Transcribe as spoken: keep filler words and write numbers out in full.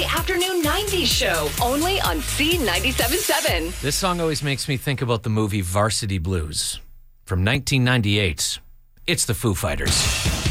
Saturday afternoon nineties show, only on C ninety-seven point seven. This song always makes me think about the movie Varsity Blues from nineteen ninety-eight. It's the Foo Fighters.